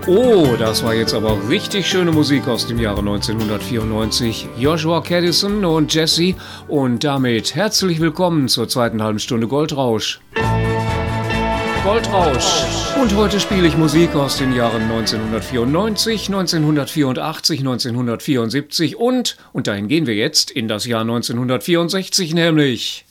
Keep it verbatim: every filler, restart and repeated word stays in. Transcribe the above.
Oh, das war jetzt aber richtig schöne Musik aus dem Jahre neunzehnhundertvierundneunzig. Joshua Caddison und Jesse und damit herzlich willkommen zur zweiten halben Stunde Goldrausch. Goldrausch. Und heute spiele ich Musik aus den Jahren neunzehnhundertvierundneunzig, neunzehnhundertvierundachtzig, neunzehnhundertvierundsiebzig und, und dahin gehen wir jetzt, in das Jahr neunzehnhundertvierundsechzig nämlich.